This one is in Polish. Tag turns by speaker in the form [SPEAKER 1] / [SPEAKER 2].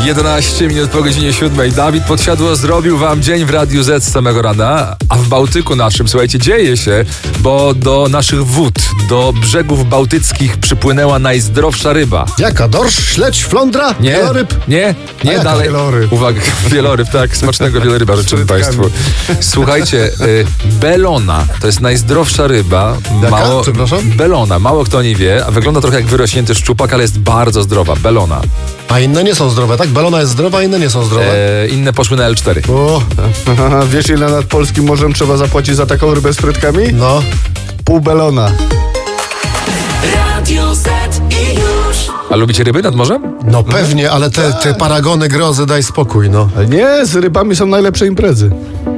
[SPEAKER 1] 11 minut po godzinie 7. Dawid Podsiadło zrobił wam dzień w Radiu Z z samego rana, a w Bałtyku naszym, słuchajcie, dzieje się, bo do naszych wód, do brzegów bałtyckich przypłynęła najzdrowsza ryba.
[SPEAKER 2] Jaka? Dorsz, śledź, flądra?
[SPEAKER 1] Nie,
[SPEAKER 2] Wieloryb?
[SPEAKER 1] nie dalej.
[SPEAKER 2] Wieloryb?
[SPEAKER 1] Uwaga, wieloryb, tak, smacznego wieloryba życzymy Państwu. Słuchajcie, belona to jest najzdrowsza ryba.
[SPEAKER 2] Jaka? Przepraszam?
[SPEAKER 1] Belona, mało kto nie wie, a wygląda trochę jak wyrośnięty szczupak, ale jest bardzo zdrowa. Belona.
[SPEAKER 2] A inne nie są zdrowe, tak? Belona jest zdrowa, a inne nie są zdrowe.
[SPEAKER 1] Inne poszły na L4.
[SPEAKER 2] O,
[SPEAKER 3] Wiesz, ile nad polskim morzem trzeba zapłacić za taką rybę z frytkami?
[SPEAKER 2] no.
[SPEAKER 3] Pół belona.
[SPEAKER 4] Radio Z i już.
[SPEAKER 1] A lubicie ryby nad morzem?
[SPEAKER 2] No pewnie, ale te paragony grozy, daj spokój, no.
[SPEAKER 3] Nie, z rybami są najlepsze imprezy.